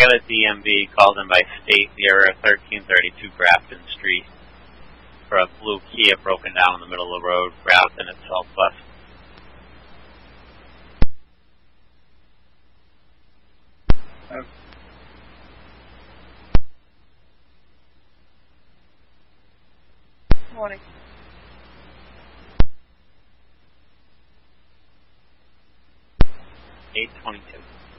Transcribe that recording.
got a DMV called in by state near 1332 Grafton Street for a blue Kia broken down in the middle of the road, Grafton at Southwest. Morning. 822.